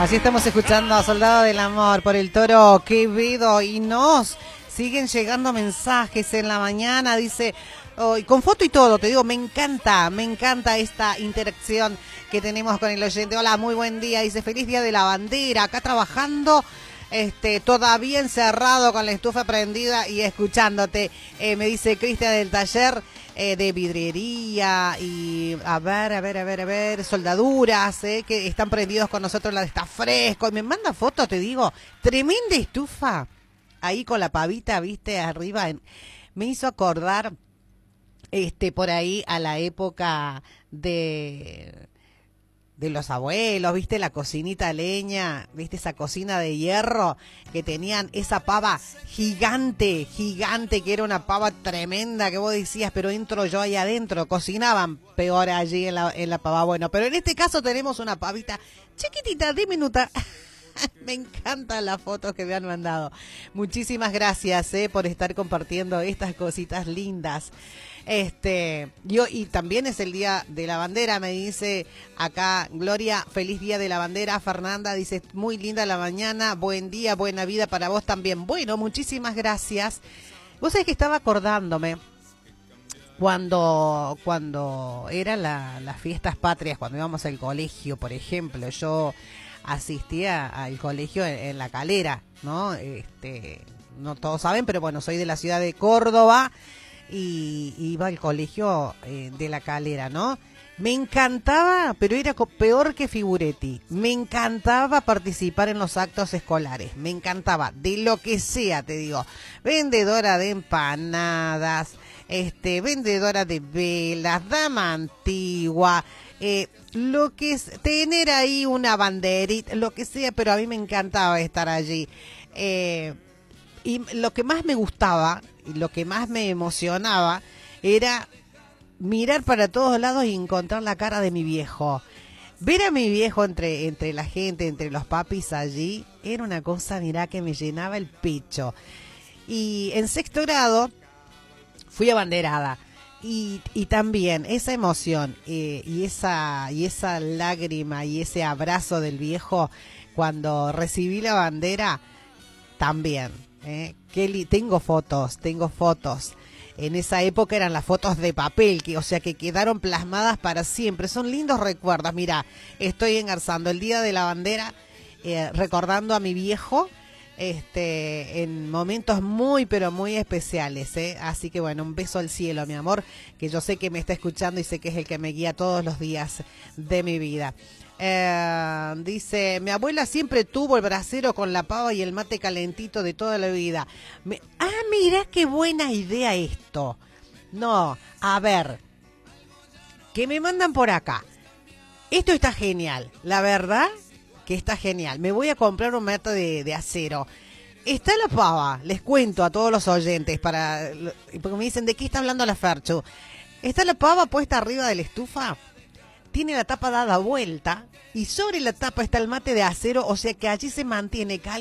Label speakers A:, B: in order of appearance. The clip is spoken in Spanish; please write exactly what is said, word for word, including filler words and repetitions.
A: Así estamos escuchando a Soldado del Amor por el Toro Quevedo y nos siguen llegando mensajes en la mañana, dice, oh, y con foto y todo, te digo, me encanta, me encanta esta interacción que tenemos con el oyente. Hola, muy buen día, dice, feliz día de la bandera, acá trabajando, este, todavía encerrado con la estufa prendida y escuchándote, eh, me dice Cristian del taller eh, de vidriería y a ver, a ver, a ver, a ver, soldaduras, eh, que están prendidos con nosotros, la de está fresco, y me manda fotos, te digo, tremenda estufa, ahí con la pavita, viste, arriba, en, me hizo acordar, este, por ahí a la época de... de los abuelos, viste, la cocinita de leña, viste, esa cocina de hierro, que tenían esa pava gigante, gigante, que era una pava tremenda, que vos decías, pero entro yo ahí adentro, cocinaban peor allí en la, en la pava, bueno, pero en este caso tenemos una pavita chiquitita, diminuta. Me encantan las fotos que me han mandado. Muchísimas gracias eh, por estar compartiendo estas cositas lindas. Este, yo y también es el día de la bandera, me dice acá Gloria, feliz día de la bandera. Fernanda dice, muy linda la mañana, buen día, buena vida para vos también. Bueno, muchísimas gracias. Vos sabés que estaba acordándome cuando cuando eran la, las fiestas patrias, cuando íbamos al colegio, por ejemplo, yo asistía al colegio en, en La Calera, ¿no? Este, no todos saben, pero bueno, soy de la ciudad de Córdoba y iba al colegio eh, de La Calera, ¿no? Me encantaba, pero era peor que Figuretti, me encantaba participar en los actos escolares, me encantaba, de lo que sea, te digo, vendedora de empanadas, este, vendedora de velas, dama antigua, eh, lo que es tener ahí una banderita, lo que sea, pero a mí me encantaba estar allí. Eh, y lo que más me gustaba y lo que más me emocionaba era mirar para todos lados y encontrar la cara de mi viejo. Ver a mi viejo entre, entre la gente, entre los papis allí, era una cosa, mirá, que me llenaba el pecho. Y en sexto grado fui abanderada. Y, y también esa emoción eh, y esa y esa lágrima y ese abrazo del viejo cuando recibí la bandera, también. Eh, Kelly, tengo fotos, tengo fotos. En esa época eran las fotos de papel, que o sea que quedaron plasmadas para siempre. Son lindos recuerdos. Mira, estoy engarzando el día de la bandera, eh, recordando a mi viejo. Este, en momentos muy pero muy especiales, ¿eh? Así que bueno, un beso al cielo, mi amor, que yo sé que me está escuchando y sé que es el que me guía todos los días de mi vida. Eh, dice, mi abuela siempre tuvo el brasero con la pava y el mate calentito de toda la vida. Me, ah, mira qué buena idea esto. No, a ver, que me mandan por acá. Esto está genial, la verdad que está genial. Me voy a comprar un mate de, de acero. Está la pava, les cuento a todos los oyentes, para porque me dicen, ¿de qué está hablando la Ferchu? Está la pava puesta arriba de la estufa, tiene la tapa dada vuelta, y sobre la tapa está el mate de acero, o sea que allí se mantiene caliente